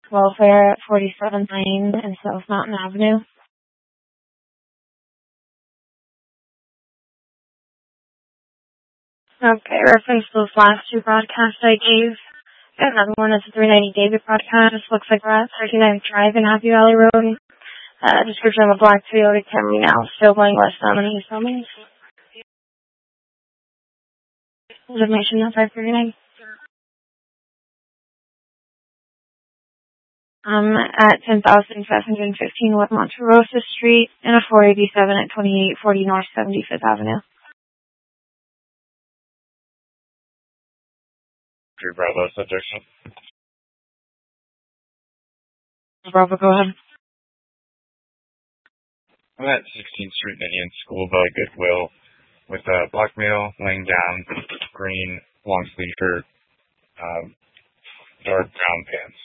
welfare at 47 Lane and South Mountain Avenue. Okay, reference those last two broadcasts I gave. Got another one. It's a 390 David broadcast. This looks like we're at 39th Drive in Happy Valley Road. Description of a black Toyota Camry now. Still going west on the east on me. Information at 539. At 10,515 West Monterosa Street and a 487 at 2840 North 75th Avenue. Bravo, subjection. Bravo, go ahead. I'm at 16th Street and Indian School by Goodwill with a black male laying down, green long sleeve shirt, dark brown pants.